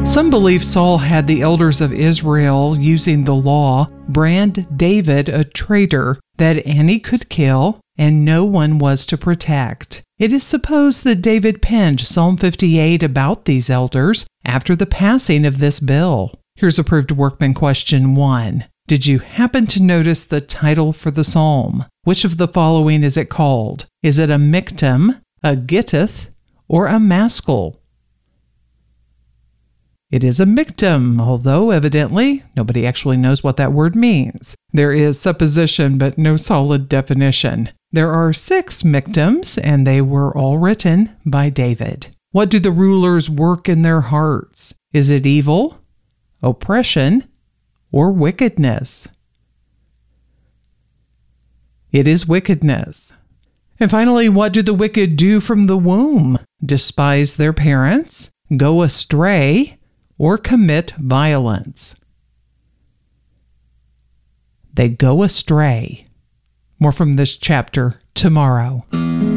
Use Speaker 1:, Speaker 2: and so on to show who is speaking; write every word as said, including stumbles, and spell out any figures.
Speaker 1: Some believe Saul had the elders of Israel, using the law, brand David a traitor that any could kill and no one was to protect. It is supposed that David penned Psalm fifty-eight about these elders after the passing of this bill. Here's Approved Workman question one. Did you happen to notice the title for the psalm? Which of the following is it called? Is it a miktam, a gittith, or a maskil? It is a miktam, although evidently nobody actually knows what that word means. There is supposition but no solid definition. There are six miktams, and they were all written by David. What do the rulers work in their hearts? Is it evil, oppression, or wickedness? It is wickedness. And finally, what do the wicked do from the womb? Despise their parents, go astray, or commit violence? They go astray. More from this chapter tomorrow.